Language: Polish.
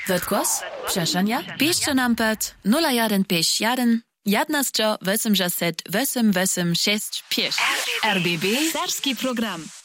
Wird głos? Przeszania? Piszcie nam pod 0151 11 886 5. RBB Serski program.